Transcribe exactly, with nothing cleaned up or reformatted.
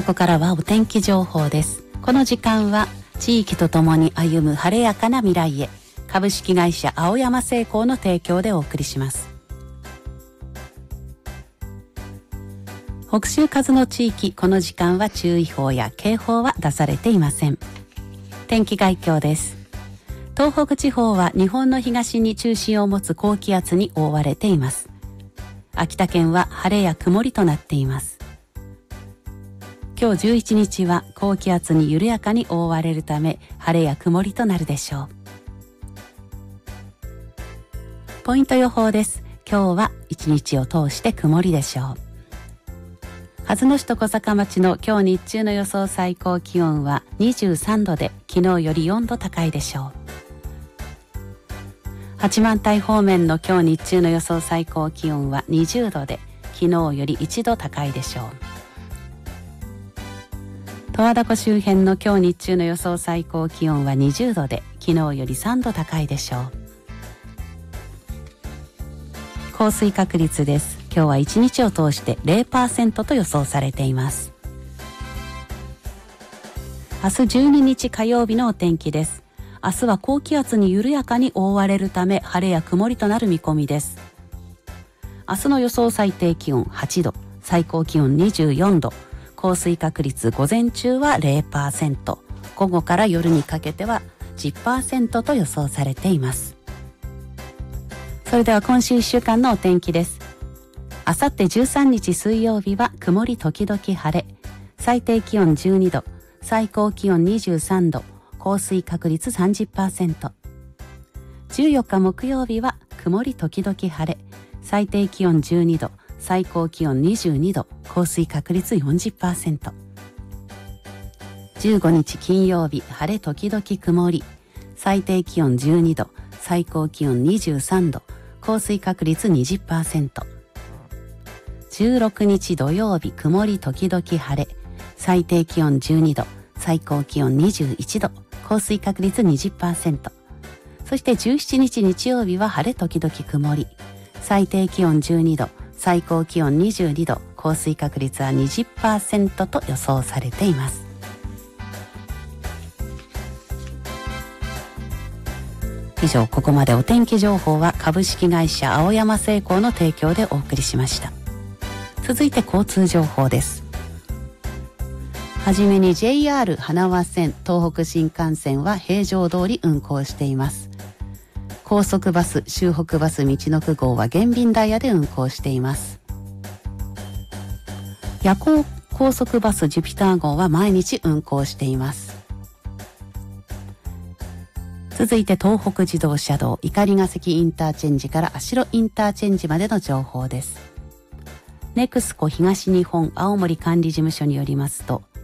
ここからはお天気情報です。この時間は地域とともに歩む晴れやかな未来へ、株式会社青山製鋼の提供でお送りします。北西風の地域、この時間は注意報や警報は出されていません。天気概況です。東北地方は日本の東に中心を持つ高気圧に覆われています。秋田県は晴れや曇りとなっています。今日じゅういちにちは高気圧に緩やかに覆われるため、晴れや曇りとなるでしょう。ポイント予報です。今日は一日を通して曇りでしょう。鹿角市と小坂町の今日日中の予想最高気温はにじゅうさんどで、昨日よりよんど高いでしょう。八幡平方面の今日日中の予想最高気温はにじゅうどで、昨日よりいちど高いでしょう。十和田湖周辺の今日日中の予想最高気温はにじゅうどで、昨日よりさんど高いでしょう。降水確率です。今日はいちにちを通して ゼロパーセント と予想されています。明日じゅうににち火曜日のお天気です。明日は高気圧に緩やかに覆われるため、晴れや曇りとなる見込みです。明日の予想最低気温はちど、最高気温にじゅうよんど、降水確率午前中は ゼロパーセント、午後から夜にかけては じゅっパーセント と予想されています。それでは今週いっしゅうかんのお天気です。あさってじゅうさんにち水曜日は曇り時々晴れ、最低気温じゅうにど、最高気温にじゅうさんど、降水確率 さんじゅっパーセント。じゅうよっか木曜日は曇り時々晴れ、最低気温じゅうにど、最高気温にじゅうにど、降水確率 よんじゅっパーセント。じゅうごにち金曜日、晴れ時々曇り、最低気温じゅうにど、最高気温にじゅうさんど、降水確率 にじゅっパーセント。じゅうろくにち土曜日、曇り時々晴れ、最低気温じゅうにど、最高気温にじゅういちど、降水確率 にじゅっパーセント。そしてじゅうしちにち日曜日は晴れ時々曇り、最低気温じゅうにど、最高気温にじゅうにど、降水確率は にじゅっパーセント と予想されています。以上、ここまでお天気情報は株式会社青山製鋼の提供でお送りしました。続いて交通情報です。はじめに ジェイアール 花輪線、東北新幹線は平常通り運行しています。高速バス、周北バス、みちのく号は減便ダイヤで運行しています。夜行高速バスジュピター号は毎日運行しています。続いて東北自動車道、碇ヶ関インターチェンジから足呂インターチェンジまでの情報です。ネクスコ東日本青森管理事務所によりますと、